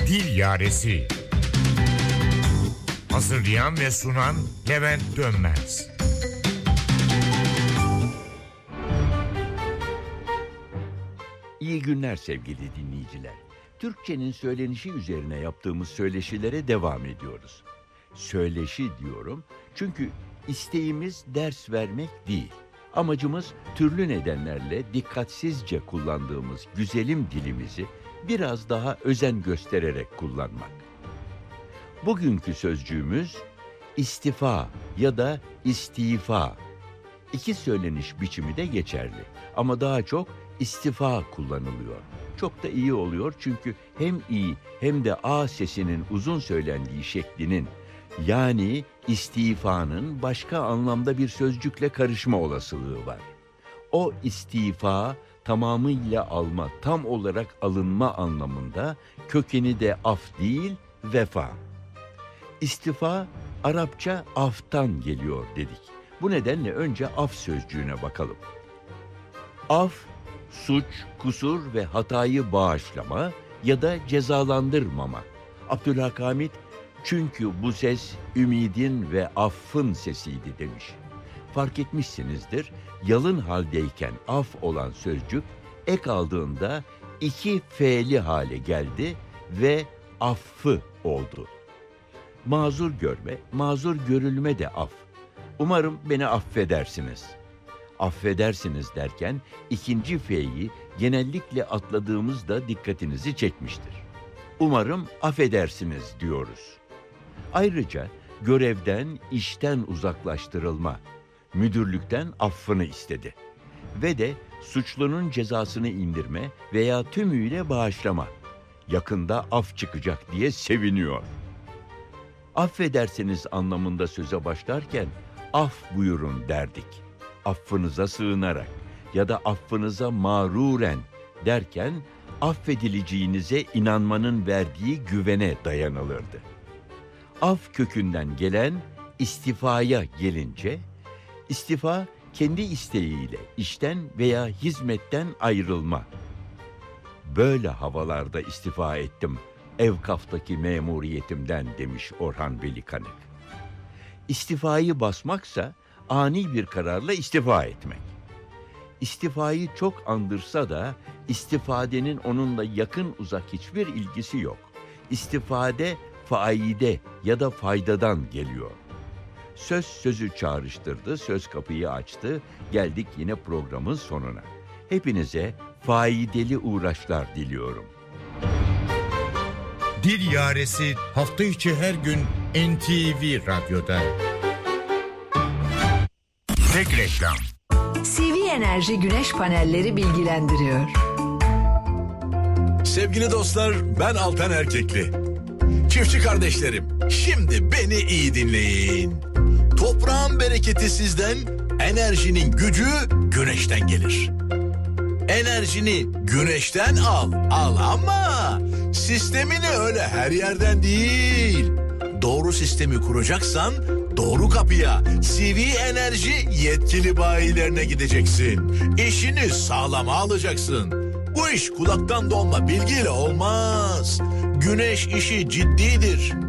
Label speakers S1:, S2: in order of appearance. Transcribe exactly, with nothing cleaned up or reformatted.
S1: Dil Yaresi. Hazırlayan ve sunan Levent Dönmez.
S2: İyi günler sevgili dinleyiciler. Türkçenin söylenişi üzerine yaptığımız söyleşilere devam ediyoruz. Söyleşi diyorum çünkü isteğimiz ders vermek değil. Amacımız türlü nedenlerle dikkatsizce kullandığımız güzelim dilimizi biraz daha özen göstererek kullanmak. Bugünkü sözcüğümüz istifa ya da istifa. İki söyleniş biçimi de geçerli ama daha çok istifa kullanılıyor. Çok da iyi oluyor çünkü hem iyi hem de a sesinin uzun söylendiği şeklinin, yani istifanın başka anlamda bir sözcükle karışma olasılığı var. O istifa tamamıyla alma, tam olarak alınma anlamında, kökeni de af değil, vefa. İstifa Arapça aftan geliyor dedik. Bu nedenle önce af sözcüğüne bakalım. Af, suç, kusur ve hatayı bağışlama ya da cezalandırmama. Abdülhakamit, çünkü bu ses ümidin ve affın sesiydi demiş. Fark etmişsinizdir, yalın haldeyken af olan sözcük ek aldığında iki fe'li hale geldi ve affı oldu. Mazur görme, mazur görülme de af. Umarım beni affedersiniz. Affedersiniz derken ikinci fe'yi genellikle atladığımızda dikkatinizi çekmiştir. Umarım affedersiniz diyoruz. Ayrıca görevden, işten uzaklaştırılma, müdürlükten affını istedi. Ve de suçlunun cezasını indirme veya tümüyle bağışlama. Yakında af çıkacak diye seviniyor. Affedersiniz anlamında söze başlarken af buyurun derdik. Affınıza sığınarak ya da affınıza mağruren derken affedileceğinize inanmanın verdiği güvene dayanılırdı. Af kökünden gelen istifaya gelince, istifa kendi isteğiyle işten veya hizmetten ayrılma. Böyle havalarda istifa ettim Evkaf'taki memuriyetimden demiş Orhan Veli Kanık. İstifayı basmaksa ani bir kararla istifa etmek. İstifayı çok andırsa da istifadenin onunla yakın uzak hiçbir ilgisi yok. İstifade faide ya da faydadan geliyor. Söz sözü çağrıştırdı, söz kapıyı açtı, geldik yine programın sonuna. Hepinize faydalı uğraşlar diliyorum.
S1: Dil Yaresi hafta içi her gün N T V Radyo'da. Tek reklam.
S3: C V Enerji Güneş Panelleri bilgilendiriyor.
S4: Sevgili dostlar, ben Altan Erkekli. Çiftçi kardeşlerim, şimdi beni iyi dinleyin. Toprağın bereketi sizden, enerjinin gücü güneşten gelir. Enerjini güneşten al, al ama sistemini öyle her yerden değil. Doğru sistemi kuracaksan doğru kapıya, C V Enerji yetkili bayilerine gideceksin. İşini sağlama alacaksın. Bu iş kulaktan dolma bilgiyle olmaz. Güneş işi ciddidir.